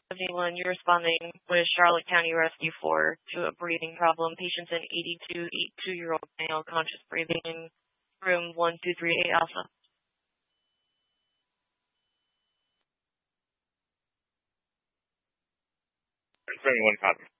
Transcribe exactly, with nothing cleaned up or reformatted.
seventy-one, you're responding with Charlotte County Rescue four to a breathing problem. Patients in eighty-two, eighty-two-year-old male, conscious breathing in room one two three eight Alpha. seventy-one, copy.